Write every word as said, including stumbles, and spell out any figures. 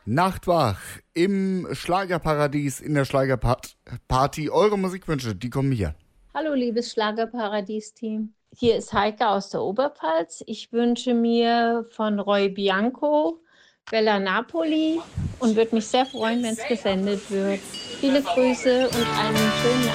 Nachtwach im Schlagerparadies, in der Schlagerparty. Eure Musikwünsche, die kommen hier. Hallo, liebes Schlagerparadies-Team. Hier ist Heike aus der Oberpfalz. Ich wünsche mir von Roy Bianco Bella Napoli und würde mich sehr freuen, wenn es gesendet wird. Viele Grüße und einen schönen